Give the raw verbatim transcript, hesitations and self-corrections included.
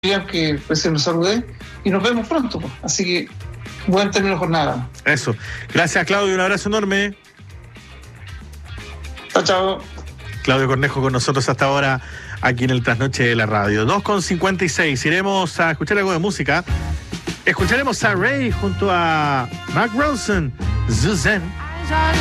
que pues, se nos salude y nos vemos pronto. Pues. Así que buen término de jornada. Eso. Gracias, Claudio. Un abrazo enorme. Chao, chao. Claudio Cornejo con nosotros hasta ahora aquí en el Trasnoche de la Radio. dos con cincuenta y seis. Iremos a escuchar algo de música. Escucharemos a Ray junto a Mark Ronson, Suzanne.